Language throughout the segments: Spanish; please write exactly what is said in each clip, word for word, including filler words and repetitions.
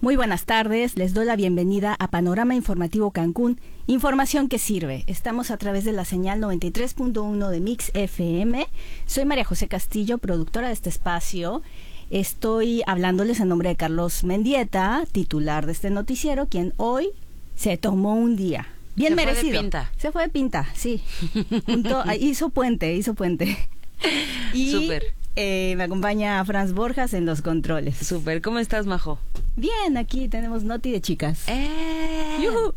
Muy buenas tardes, les doy la bienvenida a Panorama Informativo Cancún, información que sirve. Estamos a través de la señal noventa y tres punto uno de Mix F M. Soy María José Castillo, productora de este espacio. Estoy hablándoles en nombre de Carlos Mendieta, titular de este noticiero, quien hoy se tomó un día. Bien se merecido. Fue de pinta. Se fue de pinta, sí. Junto, hizo puente, hizo puente. Y Súper. Eh, me acompaña Franz Borjas en los controles. Súper. ¿Cómo estás, Majo? Bien, aquí tenemos Noti de chicas. ¡Eh! ¡Yuhu!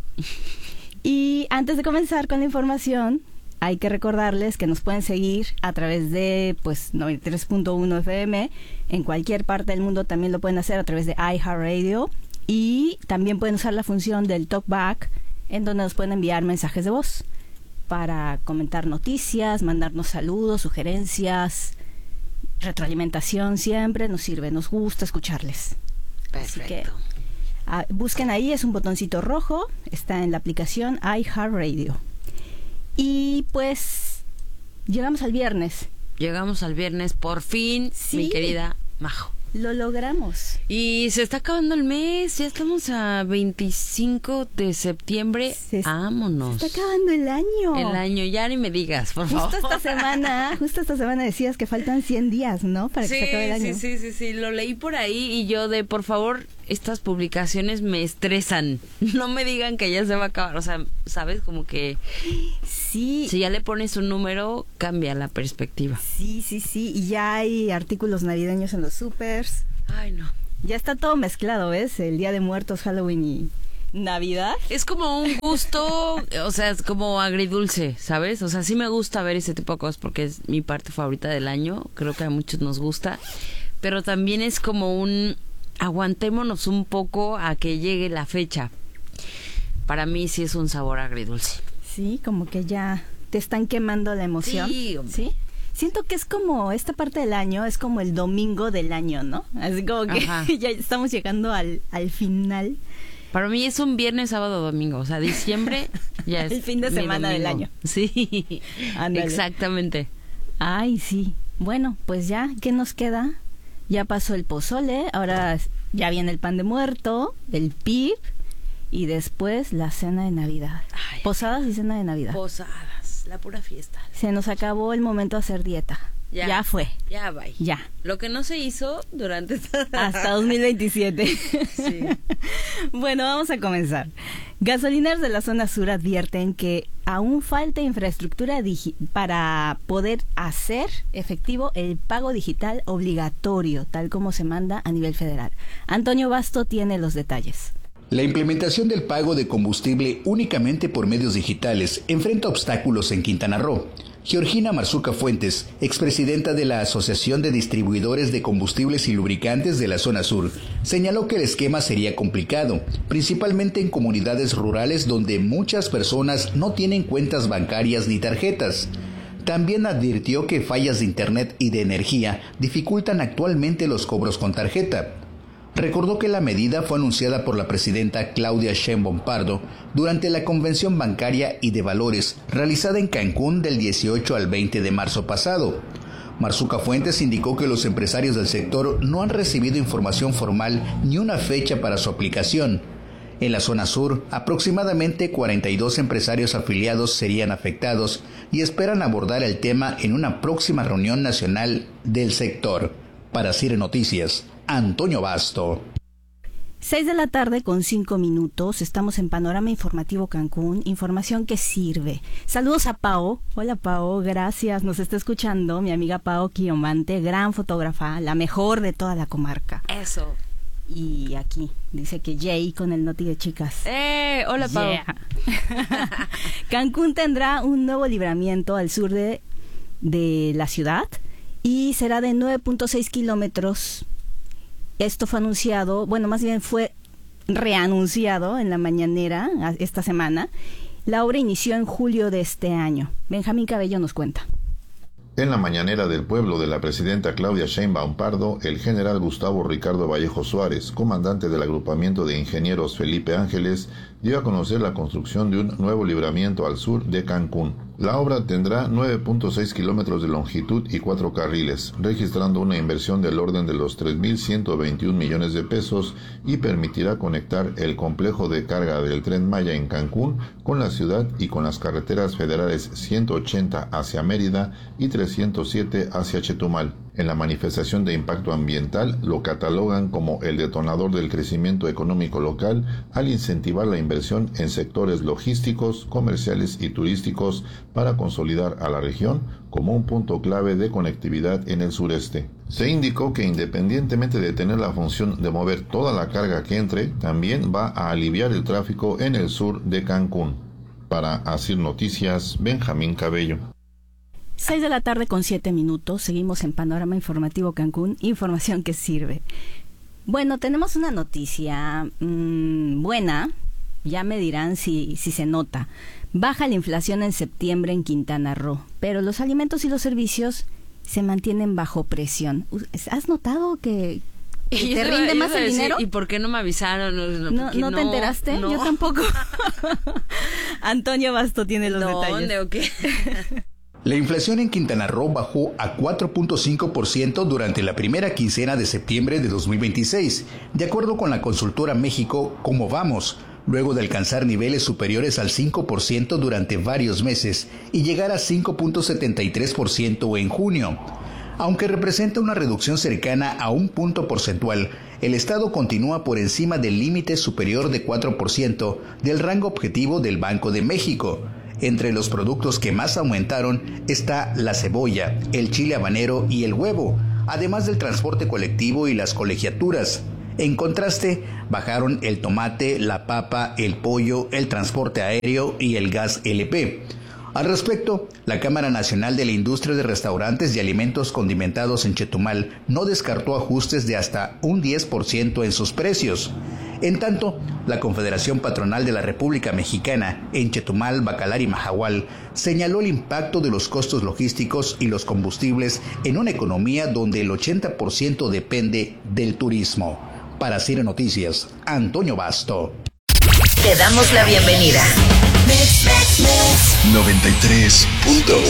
Y antes de comenzar con la información, hay que recordarles que nos pueden seguir a través de pues noventa y tres punto uno F M. En cualquier parte del mundo también lo pueden hacer a través de iHeartRadio. Y también pueden usar la función del TalkBack, en donde nos pueden enviar mensajes de voz para comentar noticias, mandarnos saludos, sugerencias, retroalimentación. Siempre nos sirve, nos gusta escucharles. Perfecto. Así que uh, busquen ahí, es un botoncito rojo, está en la aplicación iHeartRadio. Y pues llegamos al viernes. Llegamos al viernes, por fin, sí, mi querida Majo. Lo logramos. Y se está acabando el mes, ya estamos a veinticinco de septiembre. Se Vámonos. Se está acabando el año. El año, ya ni me digas, por justo favor. Esta semana, justo esta semana decías que faltan cien días, ¿no? Para sí, que se acabe el año. Sí, sí, sí, sí, lo leí por ahí y yo de, por favor, estas publicaciones me estresan. No me digan que ya se va a acabar, o sea, ¿sabes? Como que sí. Si ya le pones un número, cambia la perspectiva. Sí, sí, sí, y ya hay artículos navideños en los supers. Ay, no. Ya está todo mezclado, ¿ves? El Día de Muertos, Halloween y Navidad. Es como un gusto, o sea, es como agridulce, ¿sabes? O sea, sí me gusta ver ese tipo de cosas porque es mi parte favorita del año. Creo que a muchos nos gusta. Pero también es como un aguantémonos un poco a que llegue la fecha. Para mí sí es un sabor agridulce. Sí, como que ya te están quemando la emoción. Sí, hombre. ¿Sí? Siento que es como, esta parte del año es como el domingo del año, ¿no? Así como que ya estamos llegando al, al final. Para mí es un viernes, sábado, domingo. O sea, diciembre ya es el fin de semana del año. Sí, ándale. Exactamente. Ay, sí. Bueno, pues ya, ¿qué nos queda? Ya pasó el pozole, ahora ya viene el pan de muerto, el pib y después la cena de Navidad. Ay, Posadas y cena de Navidad. Posadas, la pura fiesta. Se nos acabó el momento de hacer dieta. Ya, ya fue. Ya va. Ya. Lo que no se hizo durante hasta dos mil veintisiete. Sí. Bueno, vamos a comenzar. Gasolineros de la zona sur advierten que aún falta infraestructura digi- para poder hacer efectivo el pago digital obligatorio, tal como se manda a nivel federal. Antonio Basto tiene los detalles. La implementación del pago de combustible únicamente por medios digitales enfrenta obstáculos en Quintana Roo. Georgina Marzuca Fuentes, expresidenta de la Asociación de Distribuidores de Combustibles y Lubricantes de la Zona Sur, señaló que el esquema sería complicado, principalmente en comunidades rurales donde muchas personas no tienen cuentas bancarias ni tarjetas. También advirtió que fallas de internet y de energía dificultan actualmente los cobros con tarjeta. Recordó que la medida fue anunciada por la presidenta Claudia Sheinbaum Pardo durante la Convención Bancaria y de Valores realizada en Cancún del dieciocho al veinte de marzo pasado. Marzuca Fuentes indicó que los empresarios del sector no han recibido información formal ni una fecha para su aplicación. En la zona sur, aproximadamente cuarenta y dos empresarios afiliados serían afectados y esperan abordar el tema en una próxima reunión nacional del sector. Para Cire Noticias, Antonio Basto. Seis de la tarde con cinco minutos, estamos en Panorama Informativo Cancún, información que sirve. Saludos a Pao. Hola Pao, gracias, nos está escuchando mi amiga Pao Quiomante, gran fotógrafa, la mejor de toda la comarca. Eso. Y aquí dice que Jay con el Noti de chicas. ¡Eh! Hola Pao. Yeah. Cancún tendrá un nuevo libramiento al sur de, de la ciudad y será de nueve punto seis kilómetros. Esto fue anunciado, bueno, más bien fue reanunciado en la mañanera esta semana. La obra inició en julio de este año. Benjamín Cabello nos cuenta. En la mañanera del pueblo de la presidenta Claudia Sheinbaum Pardo, el general Gustavo Ricardo Vallejo Suárez, comandante del agrupamiento de ingenieros Felipe Ángeles, dio a conocer la construcción de un nuevo libramiento al sur de Cancún. La obra tendrá nueve punto seis kilómetros de longitud y cuatro carriles, registrando una inversión del orden de los tres mil ciento veintiún millones de pesos y permitirá conectar el complejo de carga del Tren Maya en Cancún con la ciudad y con las carreteras federales ciento ochenta hacia Mérida y trescientos siete hacia Chetumal. En la manifestación de impacto ambiental lo catalogan como el detonador del crecimiento económico local al incentivar la inversión en sectores logísticos, comerciales y turísticos para consolidar a la región como un punto clave de conectividad en el sureste. Se indicó que independientemente de tener la función de mover toda la carga que entre, también va a aliviar el tráfico en el sur de Cancún. Para Asir Noticias, Benjamín Cabello. seis de la tarde con siete minutos, seguimos en Panorama Informativo Cancún, información que sirve. Bueno, tenemos una noticia mmm, buena, ya me dirán si, si se nota. Baja la inflación en septiembre en Quintana Roo, pero los alimentos y los servicios se mantienen bajo presión. ¿Has notado que, que te iba, rinde más el decir, dinero? ¿Y por qué no me avisaron? ¿No, no, ¿no te enteraste? No. Yo tampoco. Antonio Basto tiene los no, detalles. ¿Dónde o qué? La inflación en Quintana Roo bajó a cuatro punto cinco por ciento durante la primera quincena de septiembre de dos mil veintiséis, de acuerdo con la consultora México Cómo Vamos, luego de alcanzar niveles superiores al cinco por ciento durante varios meses y llegar a cinco punto setenta y tres por ciento en junio. Aunque representa una reducción cercana a un punto porcentual, el Estado continúa por encima del límite superior de cuatro por ciento del rango objetivo del Banco de México. Entre los productos que más aumentaron está la cebolla, el chile habanero y el huevo, además del transporte colectivo y las colegiaturas. En contraste, bajaron el tomate, la papa, el pollo, el transporte aéreo y el gas L P. Al respecto, la Cámara Nacional de la Industria de Restaurantes y Alimentos Condimentados en Chetumal no descartó ajustes de hasta un diez por ciento en sus precios. En tanto, la Confederación Patronal de la República Mexicana en Chetumal, Bacalar y Mahahual señaló el impacto de los costos logísticos y los combustibles en una economía donde el ochenta por ciento depende del turismo. Para Ciro Noticias, Antonio Basto. Te damos la bienvenida. noventa y tres punto uno